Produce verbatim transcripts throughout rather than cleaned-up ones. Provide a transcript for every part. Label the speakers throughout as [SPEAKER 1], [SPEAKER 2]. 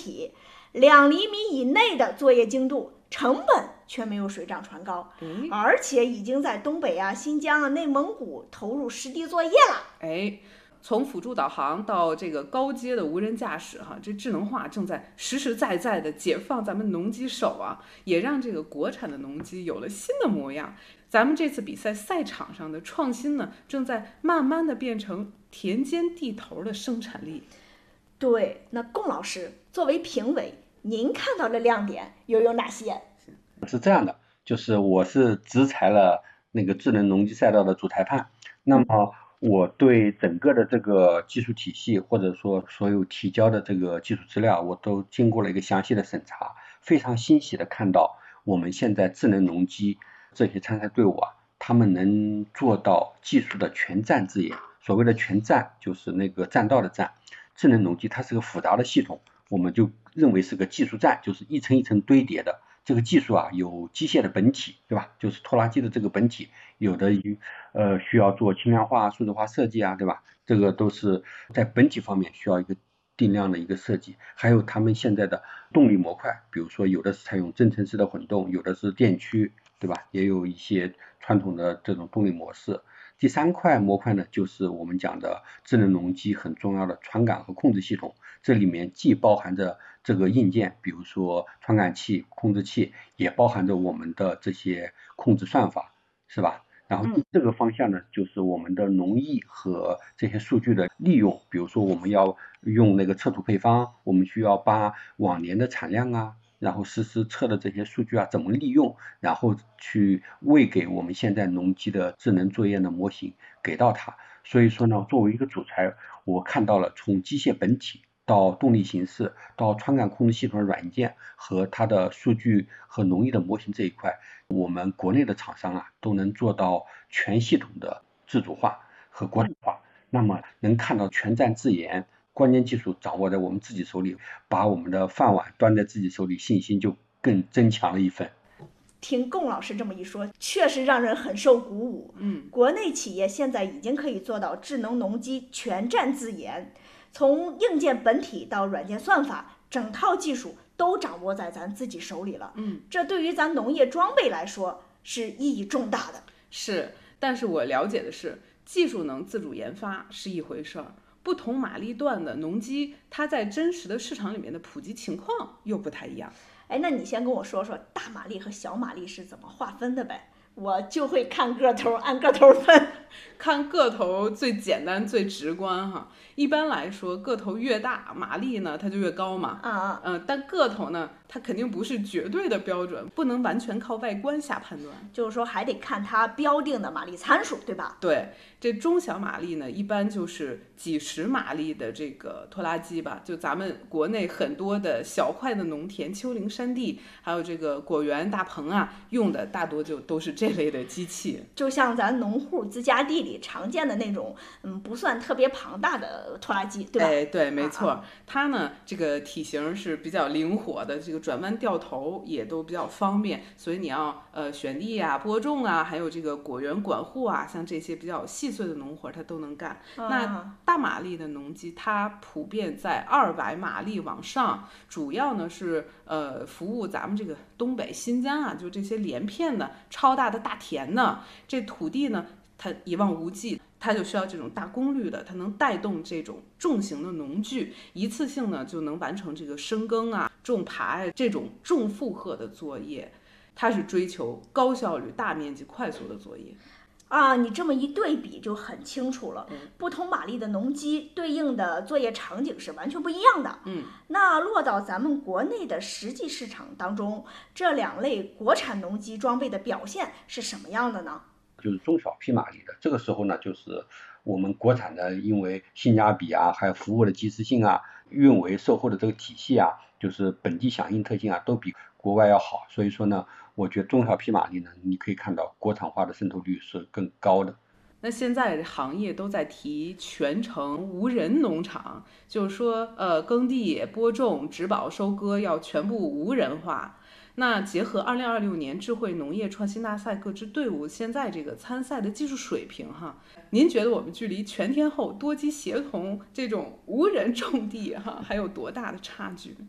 [SPEAKER 1] 体，两厘米以内的作业精度，成本却没有水涨船高，而且已经在东北啊、新疆啊、内蒙古投入实地作业了。
[SPEAKER 2] 哎，从辅助导航到这个高阶的无人驾驶，哈，这智能化正在实实在在的解放咱们农机手啊，也让这个国产的农机有了新的模样。咱们这次比赛赛场上的创新呢，正在慢慢的变成田间地头的生产力。
[SPEAKER 1] 对，那龚老师作为评委，您看到的亮点又有哪些？
[SPEAKER 3] 是这样的，就是我是执裁了那个智能农机赛道的主裁判，那么我对整个的这个技术体系或者说所有提交的这个技术资料，我都经过了一个详细的审查，非常欣喜的看到我们现在智能农机这些参赛队伍啊，他们能做到技术的全站自研。所谓的全站就是那个栈道的站，智能农机它是个复杂的系统，我们就认为是个技术站，就是一层一层堆叠的。这个技术啊，有机械的本体，对吧？就是拖拉机的这个本体，有的呃需要做轻量化、数字化设计啊，对吧？这个都是在本体方面需要一个定量的一个设计。还有他们现在的动力模块，比如说有的是采用增程式的混动，有的是电驱，对吧？也有一些传统的这种动力模式。第三块模块呢，就是我们讲的智能农机很重要的传感和控制系统，这里面既包含着这个硬件，比如说传感器、控制器，也包含着我们的这些控制算法，是吧？然后这个方向呢，就是我们的农艺和这些数据的利用，比如说我们要用那个测土配方，我们需要把往年的产量啊，然后实时测的这些数据啊怎么利用，然后去喂给我们现在农机的智能作业的模型给到它。所以说呢，作为一个主裁，我看到了从机械本体到动力形式到传感控制系统的软件和它的数据和农业的模型这一块，我们国内的厂商啊都能做到全系统的自主化和国产化，那么能看到全站自研，关键技术掌握在我们自己手里，把我们的饭碗端在自己手里，信心就更增强了一份。
[SPEAKER 1] 听龚老师这么一说，确实让人很受鼓舞。
[SPEAKER 2] 嗯，
[SPEAKER 1] 国内企业现在已经可以做到智能农机全站自研，从硬件本体到软件算法，整套技术都掌握在咱自己手里了。
[SPEAKER 2] 嗯，
[SPEAKER 1] 这对于咱农业装备来说是意义重大的。
[SPEAKER 2] 是，但是我了解的是，技术能自主研发是一回事儿，不同马力段的农机，它在真实的市场里面的普及情况又不太一样。
[SPEAKER 1] 哎，那你先跟我说说大马力和小马力是怎么划分的呗？我就会看个头，按个头分。
[SPEAKER 2] 看个头最简单最直观哈，一般来说个头越大，马力呢它就越高嘛。
[SPEAKER 1] 啊啊，
[SPEAKER 2] 嗯、呃，但个头呢，它肯定不是绝对的标准，不能完全靠外观下判断。
[SPEAKER 1] 就是说还得看它标定的马力参数，对吧？
[SPEAKER 2] 对，这中小马力呢，一般就是几十马力的这个拖拉机吧。就咱们国内很多的小块的农田、丘陵山地，还有这个果园大棚啊，用的大多就都是这类的机器。
[SPEAKER 1] 就像咱农户自家地里常见的那种，嗯，不算特别庞大的拖拉机，对吧？
[SPEAKER 2] 哎，对，没错，
[SPEAKER 1] 啊啊
[SPEAKER 2] 它呢这个体型是比较灵活的，这个转弯掉头也都比较方便，所以你要呃选地啊、播种啊，还有这个果园管护啊，像这些比较细碎的农活它都能干。
[SPEAKER 1] 啊
[SPEAKER 2] 那大马力的农机，它普遍在二百马力往上，主要呢是呃服务咱们这个东北、新疆啊，就这些连片的超大的大田呢，这土地呢它一望无际。它就需要这种大功率的，它能带动这种重型的农具，一次性呢就能完成这个深耕啊、种耙呀这种重负荷的作业。它是追求高效率、大面积、快速的作业。
[SPEAKER 1] 啊，你这么一对比就很清楚了。不同马力的农机对应的作业场景是完全不一样的。
[SPEAKER 2] 嗯，
[SPEAKER 1] 那落到咱们国内的实际市场当中，这两类国产农机装备的表现是什么样的呢？
[SPEAKER 3] 就是中小匹马力的，这个时候呢，就是我们国产的，因为性价比啊，还有服务的及时性啊，运维售后的这个体系啊，就是本地响应特性啊，都比国外要好。所以说呢，我觉得中小匹马力呢，你可以看到国产化的渗透率是更高的。
[SPEAKER 2] 那现在行业都在提全程无人农场，就是说，呃，耕地、播种、植保、收割要全部无人化。那结合二零二六年智慧农业创新大赛各支队伍现在这个参赛的技术水平哈，您觉得我们距离全天候多机协同这种无人种地哈还有多大的差距？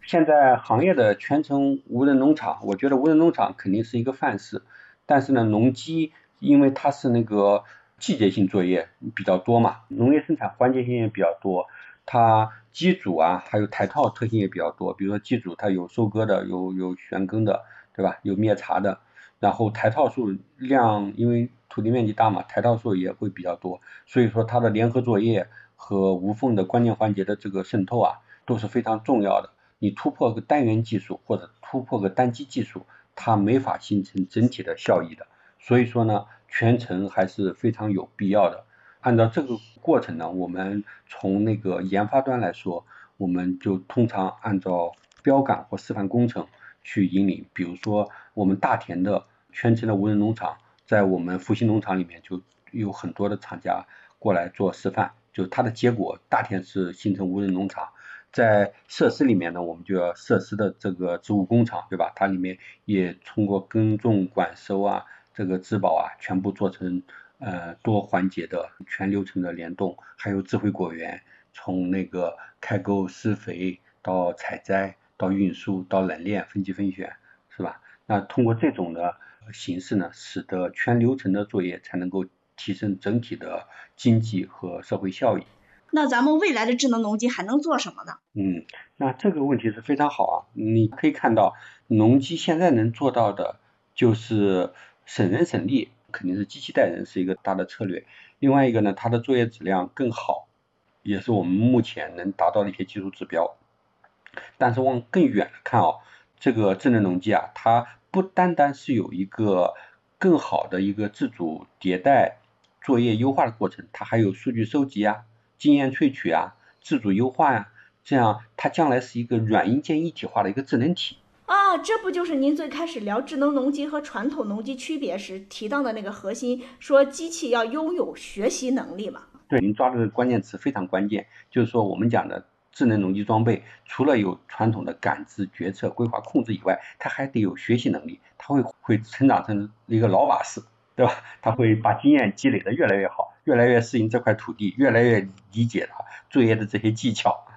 [SPEAKER 3] 现在行业的全程无人农场，我觉得无人农场肯定是一个范式，但是呢，农机因为它是那个季节性作业比较多嘛，农业生产环节性也比较多，它机组啊还有台套特性也比较多，比如说机组它有收割的，有有旋耕的，对吧？有灭茬的，然后台套数量因为土地面积大嘛，台套数也会比较多，所以说它的联合作业和无缝的关键环节的这个渗透啊都是非常重要的。你突破个单元技术或者突破个单机技术，它没法形成整体的效益的。所以说呢，全程还是非常有必要的。按照这个过程呢，我们从那个研发端来说，我们就通常按照标杆或示范工程去引领。比如说我们大田的全程的无人农场，在我们复兴农场里面就有很多的厂家过来做示范，就它的结果大田是形成无人农场。在设施里面呢，我们就要设施的这个植物工厂，对吧？它里面也通过耕种、管收啊，这个质保啊，全部做成呃多环节的全流程的联动，还有智慧果园，从那个开沟、施肥到采摘，到运输，到冷链、分级分选，是吧？那通过这种的形式呢，使得全流程的作业才能够提升整体的经济和社会效益。
[SPEAKER 1] 那咱们未来的智能农机还能做什么呢？
[SPEAKER 3] 嗯，那这个问题是非常好啊。你可以看到，农机现在能做到的就是省人省力，肯定是机器带人是一个大的策略。另外一个呢，它的作业质量更好，也是我们目前能达到的一些技术指标。但是往更远的看啊，这个智能农机啊，它不单单是有一个更好的一个自主迭代、作业优化的过程，它还有数据收集啊、经验萃取啊、自主优化呀、啊，这样它将来是一个软硬件一体化的一个智能体。
[SPEAKER 1] 啊，这不就是您最开始聊智能农机和传统农机区别时提到的那个核心，说机器要拥有学习能力吗？
[SPEAKER 3] 对，您抓的这个关键词非常关键，就是说我们讲的智能农机装备，除了有传统的感知、决策、规划、控制以外，它还得有学习能力，它会会成长成一个老把式，对吧？它会把经验积累的越来越好，越来越适应这块土地，越来越理解它作业的这些技巧。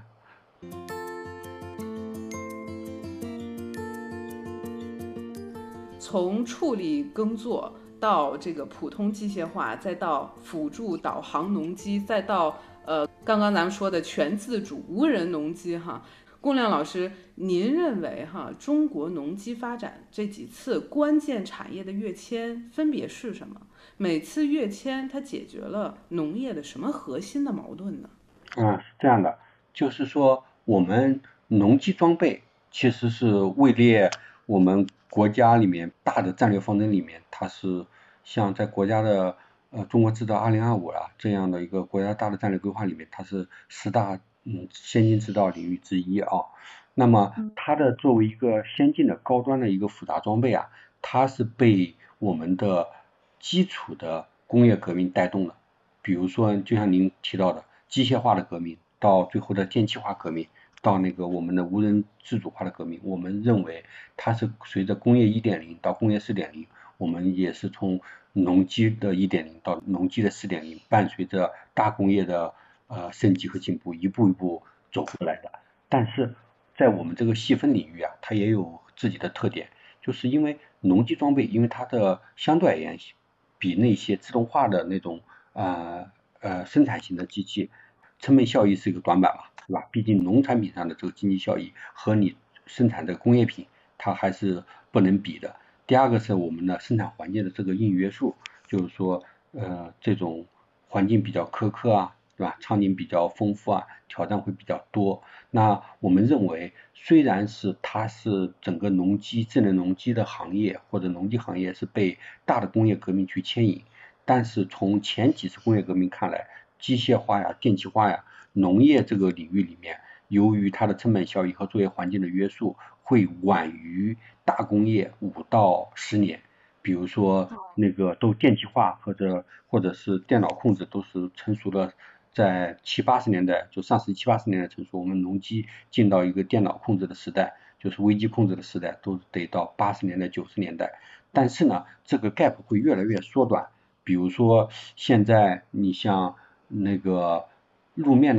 [SPEAKER 2] 从处理耕作到这个普通机械化，再到辅助导航农机，再到呃刚刚咱们说的全自主无人农机哈。龚亮老师，您认为哈中国农机发展这几次关键产业的跃迁分别是什么？每次跃迁它解决了农业的什么核心的矛盾呢？
[SPEAKER 3] 嗯，是这样的，就是说我们农机装备其实是位列我们国家里面大的战略方针里面，它是像在国家的呃中国制造二零二五啊这样的一个国家大的战略规划里面，它是十大嗯先进制造领域之一啊。那么它的作为一个先进的高端的一个复杂装备啊，它是被我们的基础的工业革命带动的。比如说就像您提到的机械化的革命，到最后的电气化革命，到那个我们的无人自主化的革命，我们认为它是随着工业 一点零 到工业 四点零， 我们也是从农机的 一点零 到农机的 四点零， 伴随着大工业的呃升级和进步一步一步走过来的。但是在我们这个细分领域啊，它也有自己的特点，就是因为农机装备，因为它的相对而言比那些自动化的那种呃呃生产型的机器成本效益是一个短板嘛，对吧？毕竟农产品上的这个经济效益和你生产的工业品它还是不能比的。第二个是我们的生产环境的这个硬约束，就是说呃这种环境比较苛刻啊，对吧？场景比较丰富啊，挑战会比较多。那我们认为虽然是它是整个农机智能农机的行业或者农机行业是被大的工业革命去牵引，但是从前几次工业革命看来，机械化呀、电气化呀、农业这个领域里面，由于它的成本效益和作业环境的约束，会晚于大工业五到十年。比如说那个都电气化或者或者是电脑控制都是成熟了，在七八十年代就上世纪七八十年代成熟，我们农机进到一个电脑控制的时代，就是微机控制的时代，都得到八十年代九十年代。但是呢，这个 gap 会越来越缩短。比如说现在你像那个路面的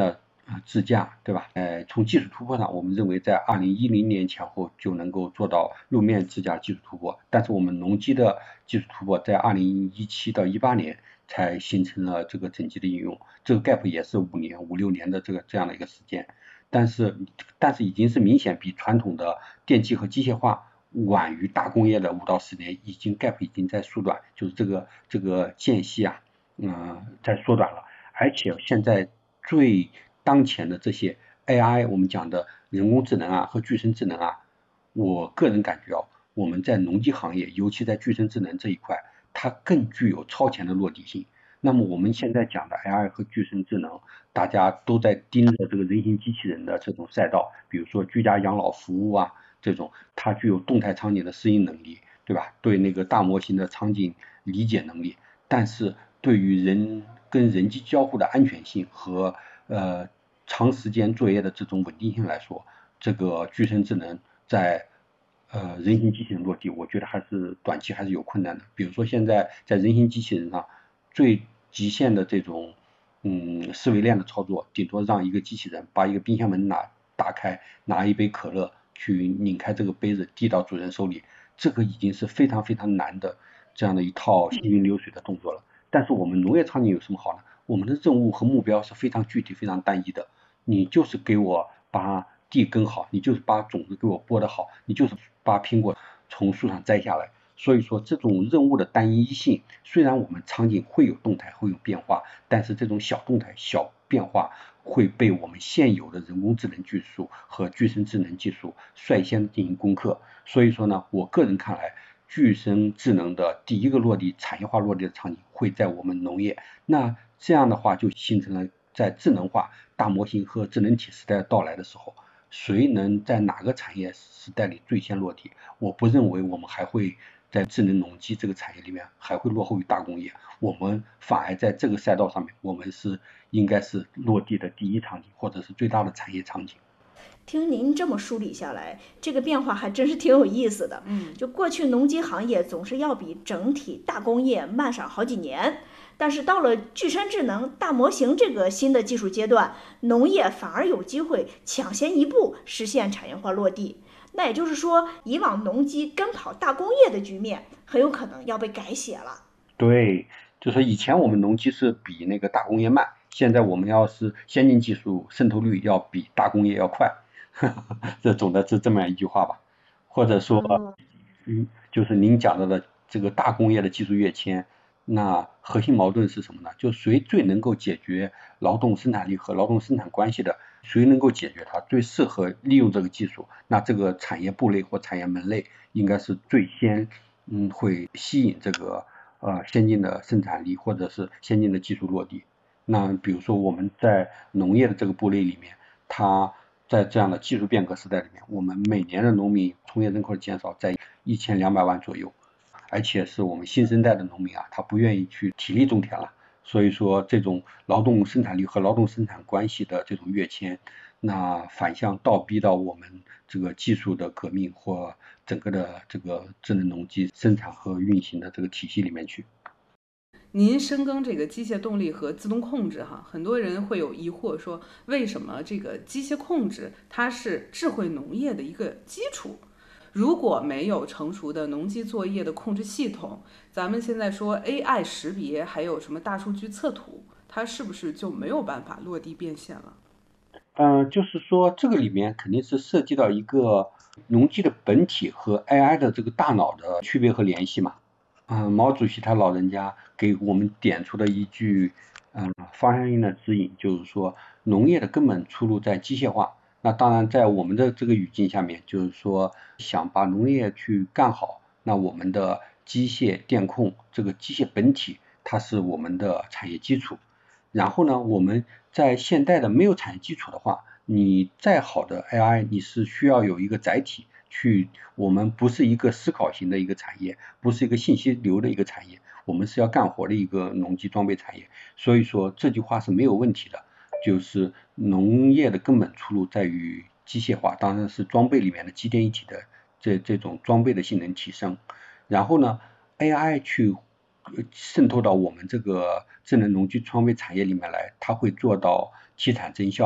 [SPEAKER 3] 啊自驾，对吧？呃，从技术突破上，我们认为在二零一零年前后就能够做到路面自驾技术突破，但是我们农机的技术突破在二零一七到一八年才形成了这个整机的应用，这个 gap 也是五年五六年的这个这样的一个时间，但是但是已经是明显比传统的电气和机械化晚于大工业的五到十年，已经 gap 已经在缩短，就是这个这个间隙啊，嗯、呃，在缩短了，而且现在最当前的这些 A I 我们讲的人工智能啊和具身智能啊，我个人感觉哦，我们在农机行业，尤其在具身智能这一块，它更具有超前的落地性。那么我们现在讲的 A I 和具身智能，大家都在盯着这个人形机器人的这种赛道，比如说居家养老服务啊，这种它具有动态场景的适应能力，对吧？对那个大模型的场景理解能力，但是对于人跟人机交互的安全性和呃长时间作业的这种稳定性来说，这个具身智能在呃人形机器人落地，我觉得还是短期还是有困难的。比如说现在在人形机器人上，最极限的这种嗯思维链的操作，顶多让一个机器人把一个冰箱门拿打开，拿一杯可乐去拧开这个杯子递到主人手里，这个已经是非常非常难的这样的一套行云流水的动作了。但是我们农业场景有什么好呢？我们的任务和目标是非常具体、非常单一的，你就是给我把地耕好，你就是把种子给我播得好，你就是把苹果从树上摘下来。所以说这种任务的单一性，虽然我们场景会有动态会有变化，但是这种小动态小变化会被我们现有的人工智能技术和具身智能技术率先进行攻克。所以说呢，我个人看来，具身智能的第一个落地产业化落地的场景会在我们农业，那这样的话就形成了在智能化大模型和智能体时代到来的时候，谁能在哪个产业时代里最先落地？我不认为我们还会在智能农机这个产业里面还会落后于大工业，我们反而在这个赛道上面，我们是应该是落地的第一场景，或者是最大的产业场景。
[SPEAKER 1] 听您这么梳理下来，这个变化还真是挺有意思的。
[SPEAKER 2] 嗯，
[SPEAKER 1] 就过去农机行业总是要比整体大工业慢上好几年，但是到了具身智能大模型这个新的技术阶段，农业反而有机会抢先一步实现产业化落地。那也就是说，以往农机跟跑大工业的局面很有可能要被改写了。
[SPEAKER 3] 对，就是以前我们农机是比那个大工业慢，现在我们要是先进技术渗透率要比大工业要快，这总的是这么样一句话吧。或者说，
[SPEAKER 1] 哦，
[SPEAKER 3] 嗯，就是您讲到的这个大工业的技术跃迁，那核心矛盾是什么呢？就谁最能够解决劳动生产力和劳动生产关系的，谁能够解决它，最适合利用这个技术，那这个产业部类或产业门类应该是最先嗯会吸引这个呃先进的生产力或者是先进的技术落地。那比如说我们在农业的这个部类里面，它在这样的技术变革时代里面，我们每年的农民从业人口的减少在一千两百万左右，而且是我们新生代的农民啊，他不愿意去体力种田了，所以说这种劳动生产力和劳动生产关系的这种跃迁，那反向倒逼到我们这个技术的革命或整个的这个智能农机生产和运行的这个体系里面去。
[SPEAKER 2] 您深耕这个机械动力和自动控制，哈，很多人会有疑惑说，为什么这个机械控制它是智慧农业的一个基础？如果没有成熟的农机作业的控制系统，咱们现在说 A I 识别，还有什么大数据测图，它是不是就没有办法落地变现了？
[SPEAKER 3] 嗯、呃，就是说这个里面肯定是涉及到一个农机的本体和 A I 的这个大脑的区别和联系嘛。嗯、呃，毛主席他老人家给我们点出的一句嗯、呃、方向性的指引，就是说农业的根本出路在机械化。那当然在我们的这个语境下面，就是说想把农业去干好，那我们的机械电控这个机械本体，它是我们的产业基础。然后呢，我们在现代的没有产业基础的话，你再好的 A I， 你是需要有一个载体去，我们不是一个思考型的一个产业，不是一个信息流的一个产业，我们是要干活的一个农机装备产业。所以说这句话是没有问题的，就是农业的根本出路在于机械化，当然是装备里面的机电一体的这这种装备的性能提升。然后呢 ，A I 去渗透到我们这个智能农机装备产业里面来，它会做到提产增效，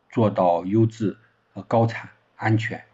[SPEAKER 3] 做到优质、呃高产、安全。